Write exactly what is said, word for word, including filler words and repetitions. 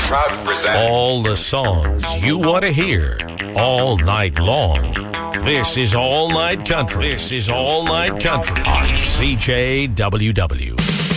proud to present all the songs you want to hear all night long. This is All Night Country. This is All Night Country on C J W W.